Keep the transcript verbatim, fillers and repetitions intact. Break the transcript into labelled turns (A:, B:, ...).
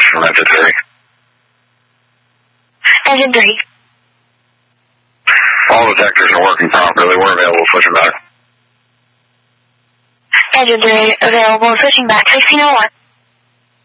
A: from Engine three.
B: Engine three.
A: All detectors are working properly. We're available, switching back.
B: Engine three, available, switching back, sixteen oh one.